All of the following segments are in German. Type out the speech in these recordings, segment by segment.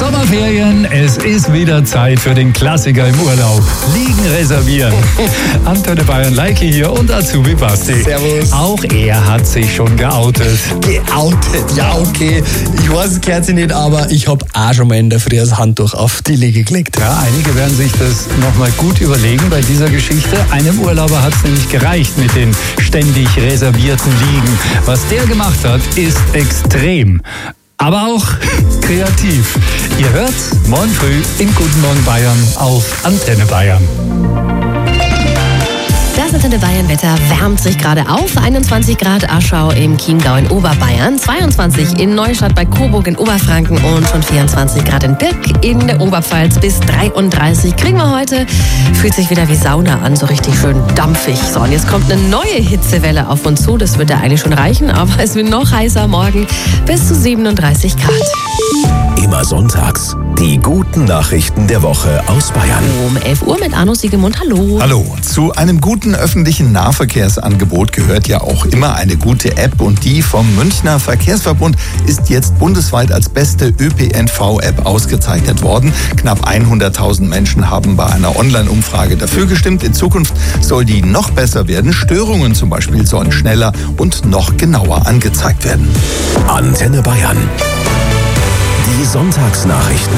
Sommerferien, es ist wieder Zeit für den Klassiker im Urlaub. Liegen reservieren. Antenne Bayern Leike hier und Azubi Basti. Servus. Auch er hat sich schon geoutet. Geoutet? Ja, okay. Ich weiß es gehört sich nicht, aber ich habe auch schon mal in der Früh das Handtuch auf die Liege gelegt. Ja, einige werden sich das nochmal gut überlegen bei dieser Geschichte. Einem Urlauber hat es nämlich gereicht mit den ständig reservierten Liegen. Was der gemacht hat, ist extrem. Aber auch kreativ. Ihr hört's morgen früh im Guten Morgen Bayern auf Antenne Bayern. Das Antenne Bayern Wetter wärmt sich gerade auf. 21 Grad Aschau im Chiemgau in Oberbayern, 22 in Neustadt bei Coburg in Oberfranken und schon 24 Grad in Birk in der Oberpfalz bis 33 kriegen wir heute. Fühlt sich wieder wie Sauna an, so richtig schön dampfig. So, und jetzt kommt eine neue Hitzewelle auf uns zu. Das wird ja eigentlich schon reichen, aber es wird noch heißer morgen bis zu 37 Grad. Immer sonntags die guten Nachrichten der Woche aus Bayern. Um 11 Uhr mit Arno Siegemund. Hallo. Hallo. Zu einem guten öffentlichen Nahverkehrsangebot gehört ja auch immer eine gute App. Und die vom Münchner Verkehrsverbund ist jetzt bundesweit als beste ÖPNV-App ausgezeichnet worden. Knapp 100.000 Menschen haben bei einer Online-Umfrage dafür gestimmt. In Zukunft soll die noch besser werden. Störungen zum Beispiel sollen schneller und noch genauer angezeigt werden. Antenne Bayern. Die Sonntagsnachrichten.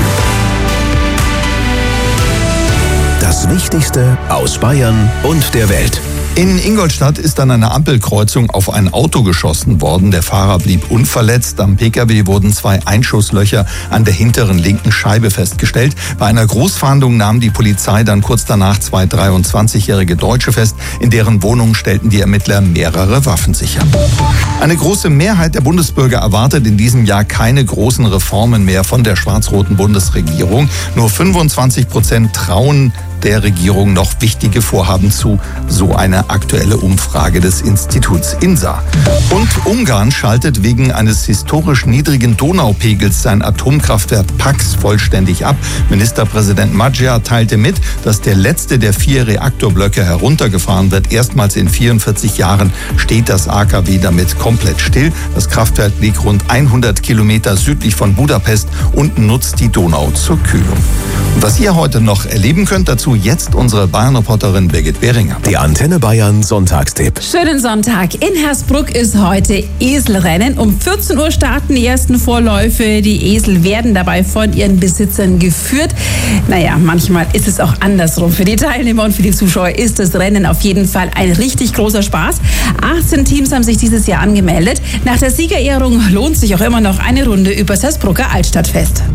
Das Wichtigste aus Bayern und der Welt. In Ingolstadt ist an einer Ampelkreuzung auf ein Auto geschossen worden. Der Fahrer blieb unverletzt. Am Pkw wurden 2 Einschusslöcher an der hinteren linken Scheibe festgestellt. Bei einer Großfahndung nahm die Polizei dann kurz danach 2 23-jährige Deutsche fest. In deren Wohnung stellten die Ermittler mehrere Waffen sicher. Eine große Mehrheit der Bundesbürger erwartet in diesem Jahr keine großen Reformen mehr von der schwarz-roten Bundesregierung. Nur 25% trauen der Regierung noch wichtige Vorhaben zu, so eine aktuelle Umfrage des Instituts INSA. Und Ungarn schaltet wegen eines historisch niedrigen Donaupegels sein Atomkraftwerk Pax vollständig ab. Ministerpräsident Magyar teilte mit, dass der letzte der 4 Reaktorblöcke heruntergefahren wird. Erstmals in 44 Jahren steht das AKW damit komplett still. Das Kraftwerk liegt rund 100 Kilometer südlich von Budapest und nutzt die Donau zur Kühlung. Und was ihr heute noch erleben könnt, dazu jetzt unsere Bayern-Reporterin Birgit Behringer. Die Antenne Bayern Sonntagstipp. Schönen Sonntag. In Hersbruck ist heute Eselrennen. Um 14 Uhr starten die ersten Vorläufe. Die Esel werden dabei von ihren Besitzern geführt. Naja, manchmal ist es auch andersrum. Für die Teilnehmer und für die Zuschauer ist das Rennen auf jeden Fall ein richtig großer Spaß. 18 Teams haben sich dieses Jahr angemeldet. Nach der Siegerehrung lohnt sich auch immer noch eine Runde übers Hersbrucker Altstadtfest.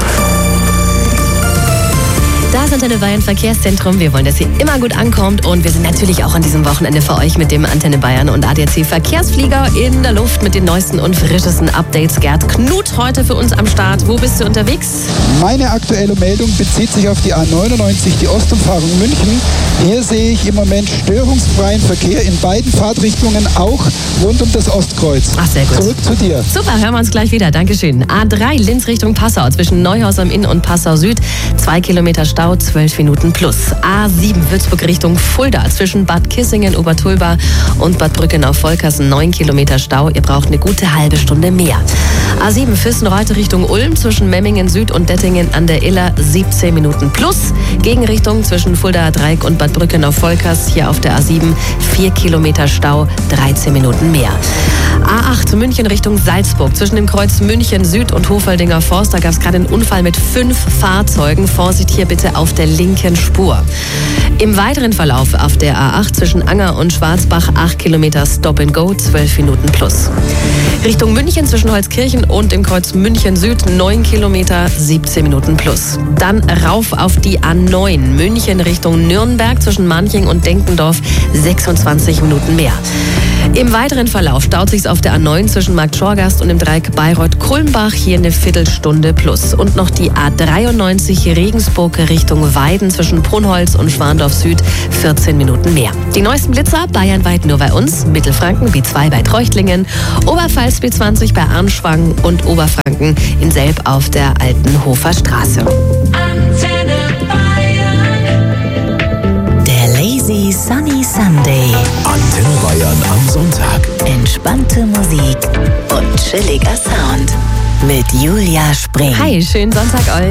Das Antenne Bayern Verkehrszentrum. Wir wollen, dass ihr immer gut ankommt und wir sind natürlich auch an diesem Wochenende für euch mit dem Antenne Bayern und ADAC Verkehrsflieger in der Luft mit den neuesten und frischesten Updates. Gerd Knut heute für uns am Start. Wo bist du unterwegs? Meine aktuelle Meldung bezieht sich auf die A99, die Ostumfahrung München. Hier sehe ich im Moment störungsfreien Verkehr in beiden Fahrtrichtungen, auch rund um das Ostkreuz. Ach, sehr gut. Zurück zu dir. Super, hören wir uns gleich wieder. Dankeschön. A3 Linz Richtung Passau zwischen Neuhaus am Inn und Passau Süd. 2 Kilometer Stau, 12 Minuten plus. A7 Würzburg Richtung Fulda zwischen Bad Kissingen, Obertulba und Bad Brückenau-Volkersen 9 Kilometer Stau. Ihr braucht eine gute halbe Stunde mehr. A7 Füssen-Reutte Richtung Ulm zwischen Memmingen Süd und Dettingen an der Iller 17 Minuten plus. Gegenrichtung zwischen Fuldaer Dreieck und Bad Brückenau-Volkers hier auf der A7 4 Kilometer Stau, 13 Minuten mehr. A8 München Richtung Salzburg zwischen dem Kreuz München Süd und Hofeldinger Forst. Da gab es gerade einen Unfall mit 5 Fahrzeugen. Vorsicht hier bitte auf der linken Spur. Im weiteren Verlauf auf der A8 zwischen Anger und Schwarzbach 8 Kilometer Stop and Go, 12 Minuten plus. Richtung München zwischen Holzkirchen und dem Kreuz München Süd 9 Kilometer, 17 Minuten plus. Dann rauf auf die A9 München Richtung Nürnberg zwischen Manching und Denkendorf 26 Minuten mehr. Im weiteren Verlauf staut sich's auf der A9 zwischen Marktschorgast und dem Dreieck Bayreuth-Kulmbach hier eine Viertelstunde plus. Und noch die A93 Regensburg Richtung Weiden zwischen Brunholz und Schwandorf Süd 14 Minuten mehr. Die neuesten Blitzer bayernweit nur bei uns. Mittelfranken B2 bei Treuchtlingen, Oberpfalz B20 bei Arnschwang und Oberfranken in Selb auf der Altenhofer Straße. Antenne Bayern. Der Lazy Sunny Sunday. Antenne Bayern am Sonntag. Entspannte Musik und chilliger Sound. mit Julia Spring. Hi, schönen Sonntag euch.